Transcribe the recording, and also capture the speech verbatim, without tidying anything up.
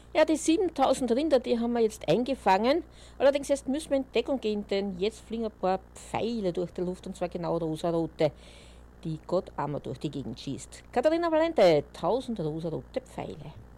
Ja, die siebentausend Rinder, die haben wir jetzt eingefangen. Allerdings jetzt müssen wir in Deckung gehen, denn jetzt fliegen ein paar Pfeile durch die Luft und zwar genau rosarote, die Gott einmal durch die Gegend schießt. Katharina Valente, tausend rosarote Pfeile.